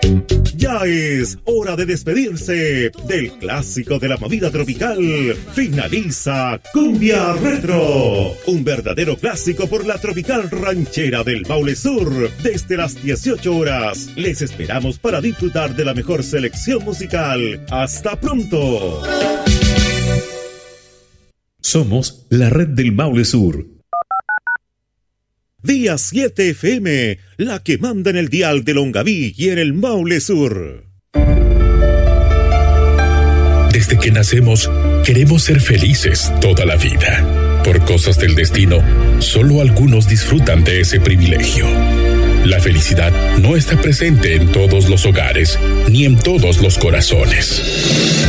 Ya es hora de despedirse del clásico de la movida tropical. Finaliza Cumbia Retro, un verdadero clásico por la tropical ranchera del Maule Sur. Desde las 18 horas les esperamos para disfrutar de la mejor selección musical. ¡Hasta pronto! Somos la red del Maule Sur. Día 7 FM, la que manda en el dial de Longaví y en el Maule Sur. Desde que nacemos, queremos ser felices toda la vida. Por cosas del destino, solo algunos disfrutan de ese privilegio. La felicidad no está presente en todos los hogares, ni en todos los corazones.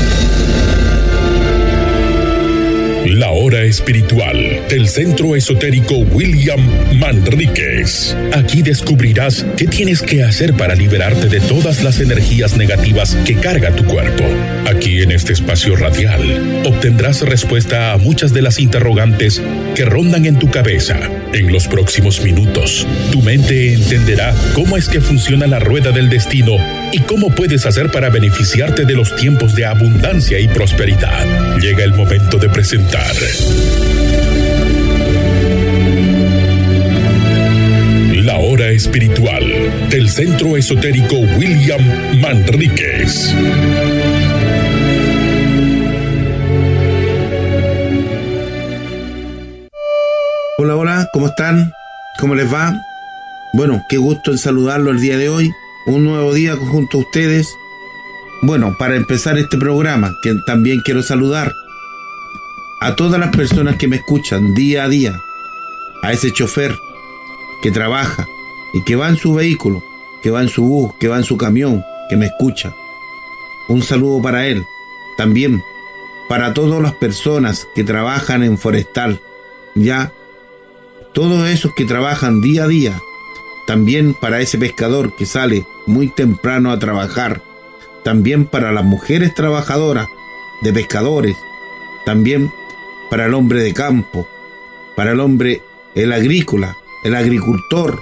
La hora espiritual del Centro Esotérico William Manríquez. Aquí descubrirás qué tienes que hacer para liberarte de todas las energías negativas que carga tu cuerpo. Aquí en este espacio radial obtendrás respuesta a muchas de las interrogantes que rondan en tu cabeza. En los próximos minutos, tu mente entenderá cómo es que funciona la rueda del destino y cómo puedes hacer para beneficiarte de los tiempos de abundancia y prosperidad. Llega el momento de presentar la hora espiritual del Centro Esotérico William Manríquez. Hola, hola, ¿cómo están? ¿Cómo les va? Bueno, qué gusto en saludarlo el día de hoy. Un nuevo día junto a ustedes. Bueno, para empezar este programa, que también quiero saludar a todas las personas que me escuchan día a día, a ese chofer que trabaja y que va en su vehículo, que va en su bus, que va en su camión, que me escucha. Un saludo para él. También para todas las personas que trabajan en forestal, ya, todos esos que trabajan día a día. También para ese pescador que sale muy temprano a trabajar. También para las mujeres trabajadoras de pescadores. También para el hombre de campo, para el hombre, el agrícola, el agricultor,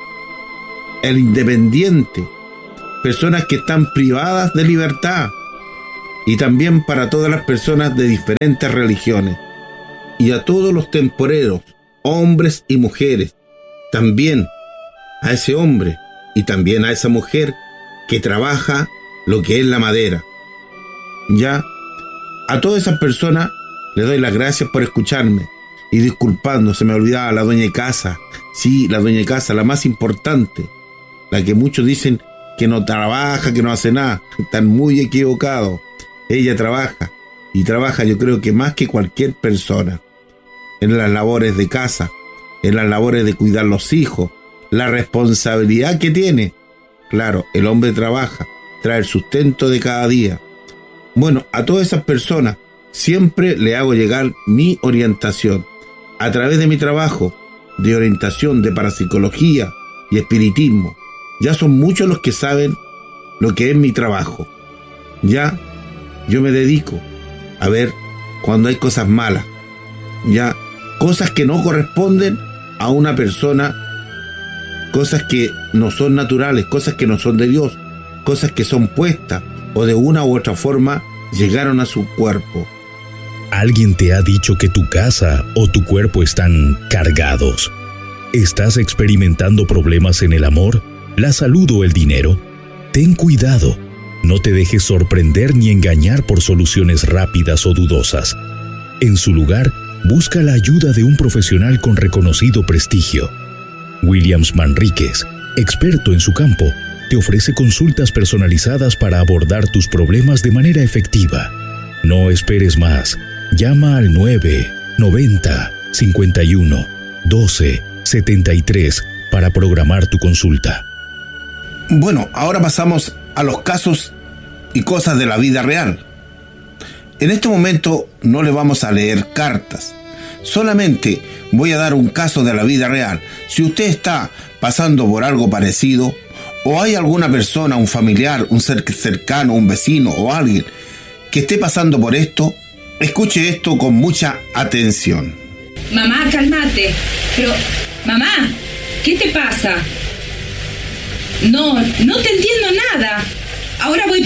el independiente, personas que están privadas de libertad, y también para todas las personas de diferentes religiones, y a todos los temporeros, hombres y mujeres, también a ese hombre y también a esa mujer que trabaja lo que es la madera. Ya, a todas esas personas les doy las gracias por escucharme. Y disculpando, se me olvidaba la dueña de casa. Sí, la dueña de casa, la más importante. La que muchos dicen que no trabaja, que no hace nada. Están muy equivocados. Ella trabaja. Y trabaja, yo creo que más que cualquier persona. En las labores de casa. En las labores de cuidar los hijos. La responsabilidad que tiene. Claro, el hombre trabaja. Trae el sustento de cada día. Bueno, a todas esas personas siempre le hago llegar mi orientación a través de mi trabajo de orientación de parapsicología y espiritismo. Ya son muchos los que saben lo que es mi trabajo. Ya yo me dedico a ver cuando hay cosas malas, ya cosas que no corresponden a una persona, cosas que no son naturales, cosas que no son de Dios, cosas que son puestas o de una u otra forma llegaron a su cuerpo. ¿Alguien te ha dicho que tu casa o tu cuerpo están cargados? ¿Estás experimentando problemas en el amor, la salud o el dinero? Ten cuidado. No te dejes sorprender ni engañar por soluciones rápidas o dudosas. En su lugar, busca la ayuda de un profesional con reconocido prestigio. Williams Manríquez, experto en su campo, te ofrece consultas personalizadas para abordar tus problemas de manera efectiva. No esperes más. Llama al 990-51-12-73 para programar tu consulta. Bueno, ahora pasamos a los casos y cosas de la vida real. En este momento no le vamos a leer cartas. Solamente voy a dar un caso de la vida real. Si usted está pasando por algo parecido, o hay alguna persona, un familiar, un ser cercano, un vecino o alguien que esté pasando por esto, escuche esto con mucha atención. Mamá, cálmate. Pero, mamá, ¿qué te pasa? No te entiendo nada.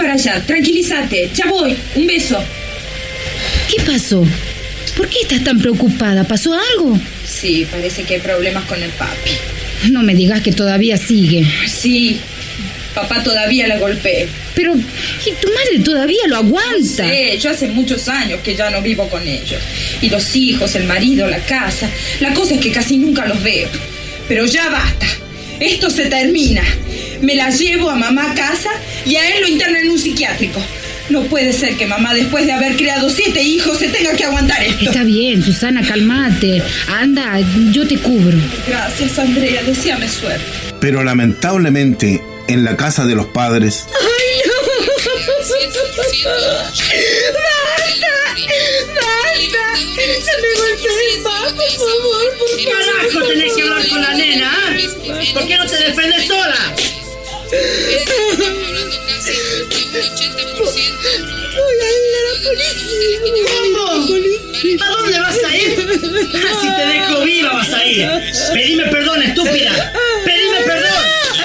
para allá, tranquilízate, ya voy, un beso. ¿Qué pasó? ¿Por qué estás tan preocupada? ¿Pasó algo? Sí, parece que hay problemas con el papi. No me digas que todavía sigue. Sí, papá todavía la golpea. Pero, ¿y tu madre todavía lo aguanta? Sí, yo hace muchos años que ya no vivo con ellos. Y los hijos, el marido, la casa. La cosa es que casi nunca los veo. Pero ya basta. Esto se termina. Me la llevo a mamá a casa y a él lo interno en un psiquiátrico. No puede ser que mamá, después de haber criado 7 hijos, se tenga que aguantar esto. Está bien, Susana, cálmate. Anda, yo te cubro. Gracias, Andrea, deséame suerte. Pero lamentablemente, en la casa de los padres... ¡Ay, no! ¡Basta! ¡Se me golpeen más, por favor! ¿Qué carajo tenés que hablar con la nena? ¿Por qué no te defendes sola? Voy a ir a la policía. ¿Cómo? ¿A dónde vas a ir? Si te dejo viva vas a ir. Pedime perdón, estúpida. Pedime perdón.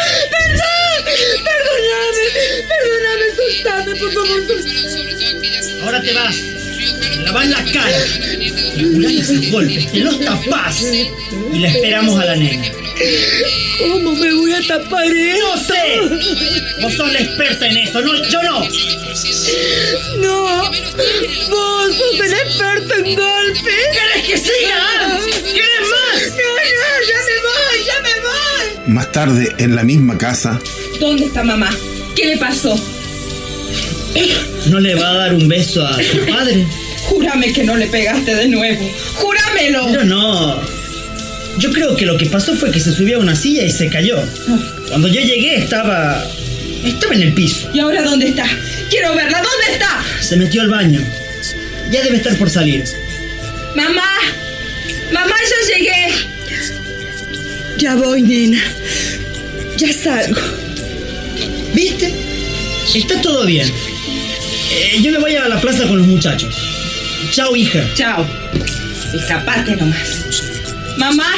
Perdóname, soltame, por favor. Ahora te vas. Te lavas la cara. Le curás esos golpes. Te los tapás. Y la esperamos a la nena. ¿Cómo me voy a tapar eso? ¡No sé! Vos sos la experta en eso, no, yo no. No, vos sos el experto en golpes. ¿Querés que siga? ¿Querés más? No, ya me voy. Más tarde, en la misma casa... ¿Dónde está mamá? ¿Qué le pasó? ¿No le va a dar un beso a su padre? Júrame que no le pegaste de nuevo. ¡Júramelo! Pero no. Yo creo que lo que pasó fue que se subió a una silla y se cayó. Cuando yo llegué estaba en el piso. ¿Y ahora dónde está? Quiero verla. ¿Dónde está? Se metió al baño. Ya debe estar por salir. ¡Mamá! ¡Mamá, ya llegué! Ya voy, nena. Ya salgo. ¿Viste? Está todo bien. Yo me voy a la plaza con los muchachos. Chao, hija. Chao. Escapate nomás. Mamá.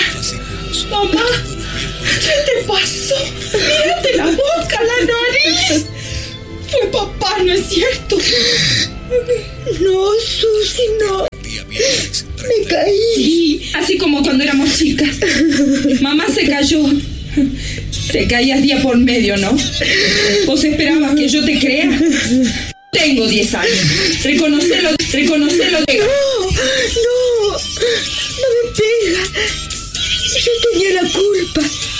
¿Qué te pasó? Mírate la boca, la nariz. Fue papá, ¿no es cierto? No, Susi, no. Me caí. Sí, así como cuando éramos chicas. Mamá se cayó. Te caías día por medio, ¿no? ¿Vos esperabas que yo te crea? Tengo 10 años. Reconocelo. No me pega. Yo tenía la culpa.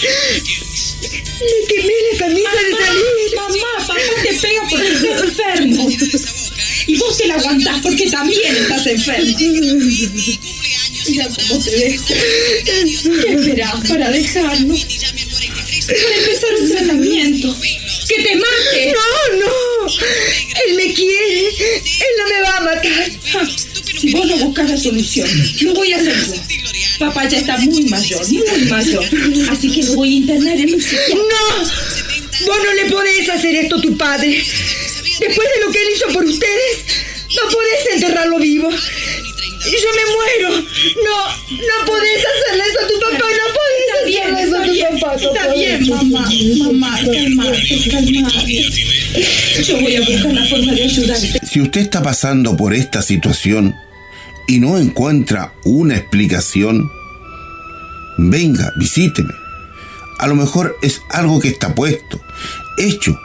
Le quemé la camisa de salir. Mamá, papá te pega porque estás enfermo. Y vos te la aguantás porque también estás enfermo. Mira cómo te dejo. ¿Qué esperás para dejarlo? Para empezar un tratamiento. ¡Que te mate! No. Él me quiere. Él no me va a matar. Si vos no buscas la solución, lo voy a hacer yo. Papá ya está muy mayor. Así que lo voy a internar en un psiquiatra. ¡No! Vos no le podés hacer esto a tu padre. Después de lo que él hizo por ustedes, no podés enterrarlo vivo. Y yo me muero. No podés hacerle eso a tu papá. No podés hacerle eso a tu papá. Está bien, mamá, calmate. Yo voy a buscar la forma de ayudarte. Si usted está pasando por esta situación y no encuentra una explicación, venga, visíteme. A lo mejor es algo que está puesto, hecho.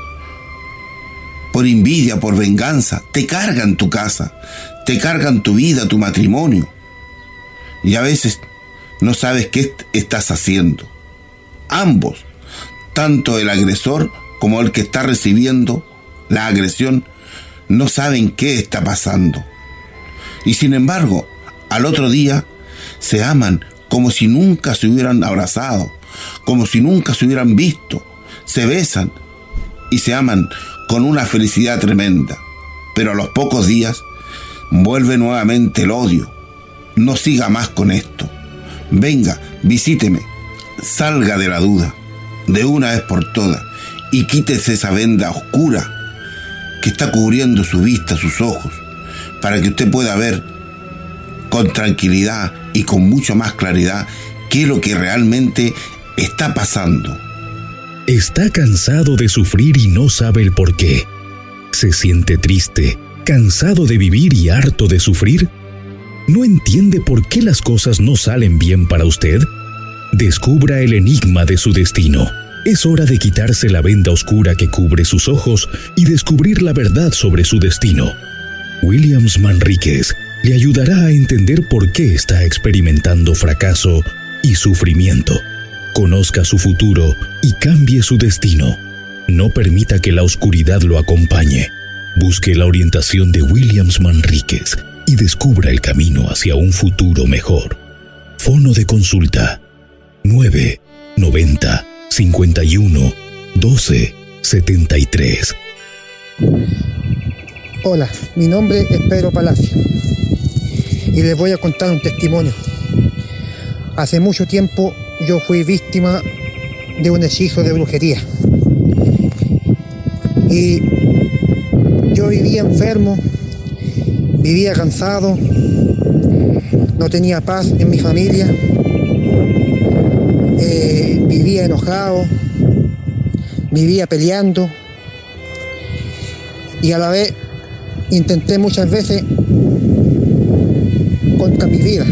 Por envidia, por venganza, te cargan tu casa, te cargan tu vida, tu matrimonio. Y a veces no sabes qué estás haciendo. Ambos, tanto el agresor como el que está recibiendo la agresión, no saben qué está pasando. Y sin embargo, al otro día se aman como si nunca se hubieran abrazado, como si nunca se hubieran visto. Se besan y se aman con una felicidad tremenda. Pero a los pocos días vuelve nuevamente el odio. No siga más con esto. Venga, visíteme. Salga de la duda, de una vez por todas, y quítese esa venda oscura que está cubriendo su vista, sus ojos, para que usted pueda ver con tranquilidad y con mucho más claridad qué es lo que realmente está pasando. ¿Está cansado de sufrir y no sabe el por qué? ¿Se siente triste, cansado de vivir y harto de sufrir? ¿No entiende por qué las cosas no salen bien para usted? Descubra el enigma de su destino. Es hora de quitarse la venda oscura que cubre sus ojos y descubrir la verdad sobre su destino. Williams Manríquez le ayudará a entender por qué está experimentando fracaso y sufrimiento. Conozca su futuro y cambie su destino. No permita que la oscuridad lo acompañe. Busque la orientación de Williams Manríquez y descubra el camino hacia un futuro mejor. Fono de consulta 990 51 12 73. Hola, mi nombre es Pedro Palacio y les voy a contar un testimonio. Hace mucho tiempo yo fui víctima de un hechizo de brujería y yo vivía enfermo, vivía cansado, no tenía paz en mi familia, vivía enojado, vivía peleando y a la vez intenté muchas veces contra mi vida.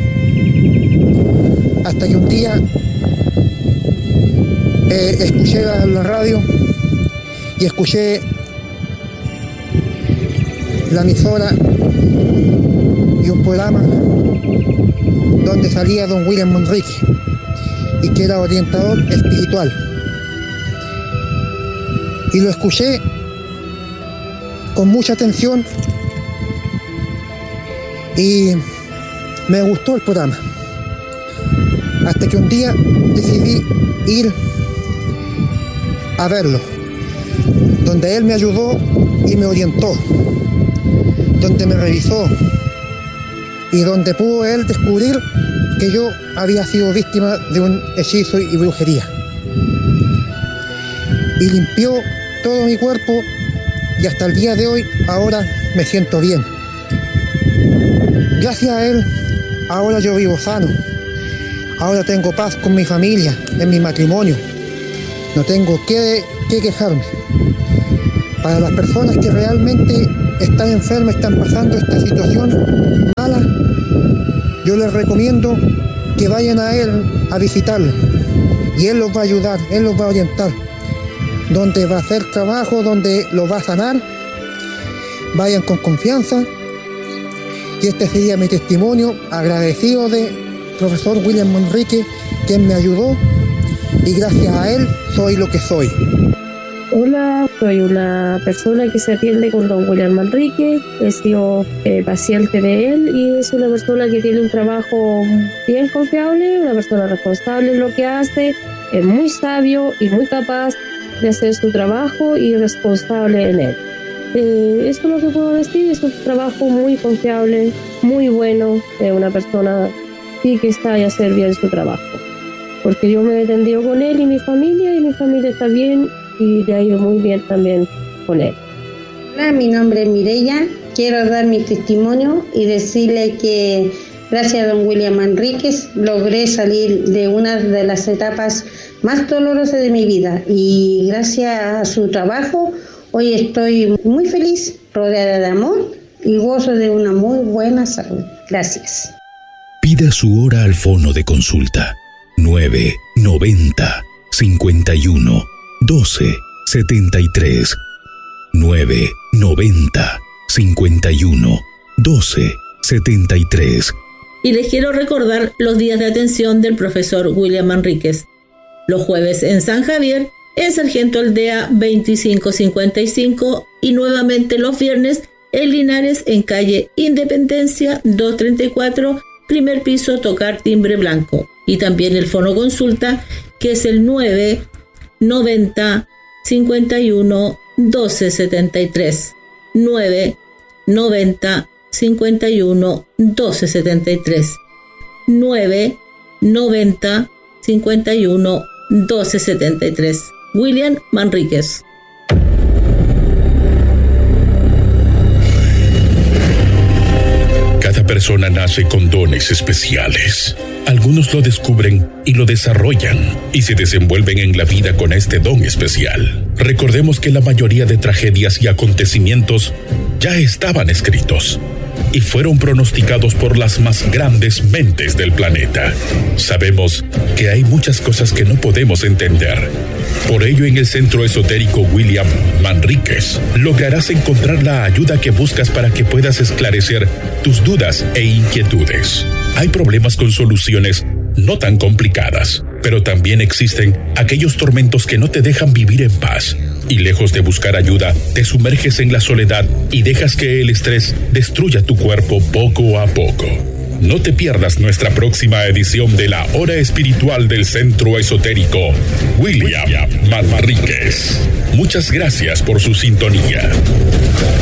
Hasta que un día escuché la radio y escuché la emisora y un programa donde salía don William Manríquez y que era orientador espiritual. Y lo escuché con mucha atención y me gustó el programa. Hasta que un día decidí ir a verlo, donde él me ayudó y me orientó, donde me revisó y donde pudo él descubrir que yo había sido víctima de un hechizo y brujería. Y limpió todo mi cuerpo y hasta el día de hoy ahora me siento bien. Gracias a él ahora yo vivo sano. Ahora tengo paz con mi familia, en mi matrimonio. No tengo que quejarme. Para las personas que realmente están enfermas, están pasando esta situación mala, yo les recomiendo que vayan a él a visitarlo. Y él los va a ayudar, él los va a orientar. Donde va a hacer trabajo, donde los va a sanar. Vayan con confianza. Y este sería mi testimonio, agradecido de profesor William Manríquez, quien me ayudó. Y gracias a él soy lo que soy. Hola, soy una persona que se atiende con don William Manríquez. He sido paciente de él y es una persona que tiene un trabajo bien confiable, una persona responsable en lo que hace, es muy sabio y muy capaz de hacer su trabajo y responsable en él. Esto es lo que puedo decir, es un trabajo muy confiable, muy bueno, una persona sí que sabe hacer bien su trabajo. Porque yo me he atendido con él y mi familia está bien y le ha ido muy bien también con él. Hola, mi nombre es Mireya, quiero dar mi testimonio y decirle que gracias a don William Manríquez logré salir de una de las etapas más dolorosas de mi vida y gracias a su trabajo hoy estoy muy feliz, rodeada de amor y gozo de una muy buena salud. Gracias. Pida su hora al fono de consulta 990 51 12 73 990 51 12 73. Y les quiero recordar los días de atención del profesor William Manríquez. Los jueves en San Javier, en Sargento Aldea 2555 y nuevamente los viernes en Linares en calle Independencia 234, primer piso, tocar timbre blanco. Y también el fono consulta que es el 990 51 12 73 990 51 12 73 990 51 12 73. William Manríquez. Cada persona nace con dones especiales. Algunos lo descubren y lo desarrollan y se desenvuelven en la vida con este don especial. Recordemos que la mayoría de tragedias y acontecimientos ya estaban escritos y fueron pronosticados por las más grandes mentes del planeta. Sabemos que hay muchas cosas que no podemos entender. Por ello, en el Centro Esotérico William Manríquez lograrás encontrar la ayuda que buscas para que puedas esclarecer tus dudas e inquietudes. Hay problemas con soluciones no tan complicadas, pero también existen aquellos tormentos que no te dejan vivir en paz. Y lejos de buscar ayuda, te sumerges en la soledad y dejas que el estrés destruya tu cuerpo poco a poco. No te pierdas nuestra próxima edición de la Hora Espiritual del Centro Esotérico William Manríquez. Muchas gracias por su sintonía.